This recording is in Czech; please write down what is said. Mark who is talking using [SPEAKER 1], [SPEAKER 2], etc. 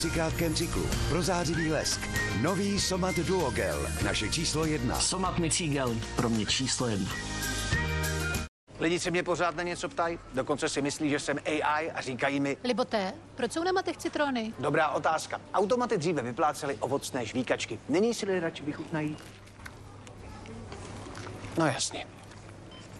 [SPEAKER 1] Cikátkém cyklu. Prozářivý lesk. Nový Somat Duogel. Naše číslo 1.
[SPEAKER 2] Somat Micigel. Pro mě číslo 1.
[SPEAKER 3] Lidi se mě pořád na něco ptají, dokonce si myslí, že jsem AI a říkají mi...
[SPEAKER 4] Liboté, proč jsou na matech citrony?
[SPEAKER 3] Dobrá otázka. Automaty dříve vyplácely ovocné žvíkačky. Nyní si lidé radši vychutnají. No jasně.